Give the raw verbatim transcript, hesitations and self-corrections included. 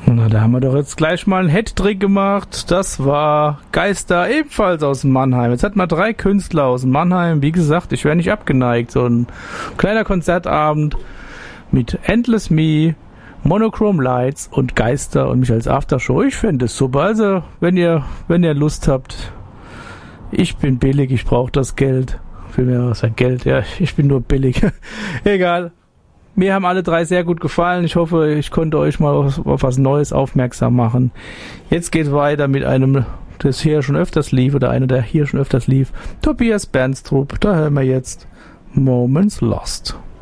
Na, da haben wir doch jetzt gleich mal einen Hattrick gemacht. Das war Geister, ebenfalls aus Mannheim. Jetzt hat man drei Künstler aus Mannheim. Wie gesagt, ich wäre nicht abgeneigt. So ein kleiner Konzertabend mit Endless Me, Monochrome Lights und Geister und mich als Aftershow. Ich fände es super. Also, wenn ihr, wenn ihr Lust habt, ich bin billig, ich brauche das Geld. Für mehr was ein Geld, ja, ich bin nur billig. Egal. Mir haben alle drei sehr gut gefallen. Ich hoffe, ich konnte euch mal auf, auf was Neues aufmerksam machen. Jetzt geht weiter mit einem, das hier schon öfters lief, oder einer, der hier schon öfters lief. Tobias Bernstrup. Da hören wir jetzt Moments Lost.